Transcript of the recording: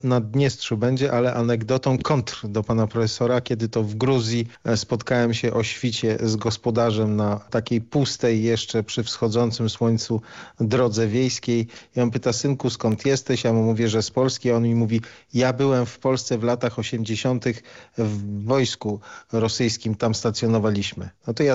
Naddniestrzu będzie, ale anegdotą kontr do pana profesora, kiedy to w Gruzji spotkałem się o świcie z gospodarzem na takiej pustej jeszcze przy wschodzącym słońcu drodze wiejskiej. I on pyta: synku, skąd jesteś? Ja mu mówię, że z Polski. A on mi mówi: ja byłem w Polsce w latach 80. w wojsku rosyjskim, tam stacjonowaliśmy. No to ja